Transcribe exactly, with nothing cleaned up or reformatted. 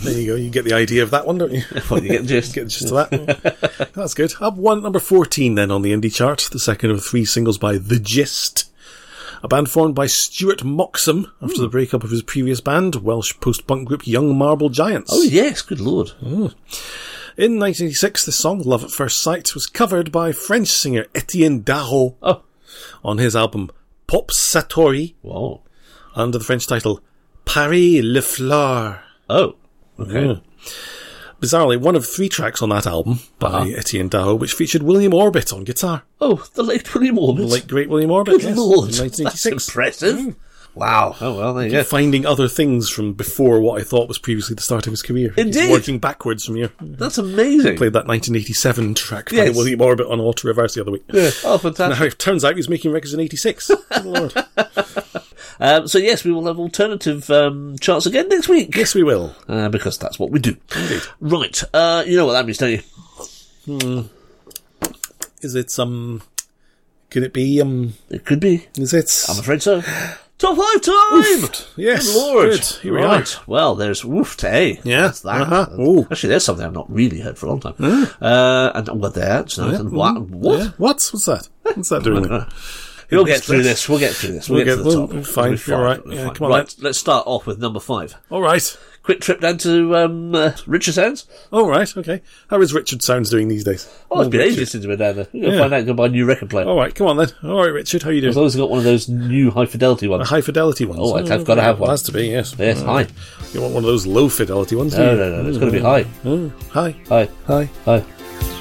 There you go. You get the idea of that one, don't you? Well, you get the gist. Get the gist of that. That's good. Up one, number fourteen then on the indie chart. The second of three singles by The Gist. A band formed by Stuart Moxham after mm. the breakup of his previous band, Welsh post-punk group Young Marble Giants. Oh yes, good lord. Mm. In nineteen eighty-six, the song Love at First Sight was covered by French singer Etienne Daho oh. on his album Pop Satori Whoa. under the French title Paris Le Fleur. Oh, okay. Mm. Bizarrely, one of three tracks on that album by uh-huh. Etienne Daho, which featured William Orbit on guitar. Oh, the late William Orbit. The late great William Orbit, Good yes, lord. in nineteen eighty-six. That's impressive. Mm. Wow. Oh, well, there you go. Finding other things from before what I thought was previously the start of his career. Indeed. He's working backwards from here. That's amazing. I played that nineteen eighty-seven track by yes. William Orbit on Alter Reverse the other week. Yeah. Oh, fantastic. Now, it turns out he was making records in eighty-six. Good lord. Um, so, yes, we will have alternative um, charts again next week. Yes, we will. Uh, because that's what we do. Indeed. Right. Uh, you know what that means, don't you? Hmm. Is it, um... Could it be, um... It could be. Is it... I'm afraid so. Top five time! Oofed. Yes. Good Lord. Good. Here we right. are. Well, there's woofed, eh? Yeah. That's that. Uh-huh. Ooh. Actually, there's something I've not really heard for a long time. Mm. Uh, and well, there's no, yeah. and what? What? Yeah. What? What's that? What's that doing there? We'll get through this. We'll get through this. We'll, we'll get, get to the we'll, top. Fine. We'll You're right. Yeah, fine. come on. Right. Then. Let's start off with number five. All right. Quick trip down to um, uh, Richard Sounds. All right. Okay. How is Richard Sounds doing these days? Oh, it's been ages since we've been down there. We're going to yeah. find out. Go buy a new record player. All right. Come on then. All right, Richard. How you doing? As long as you've got one of those new high fidelity ones. A high fidelity ones. Oh, I've oh, got to have one. It has to be. Yes. Yes. Uh, high. You want one of those low fidelity ones? No, no, no. no. It's got to be high. Oh, high. High. High. High.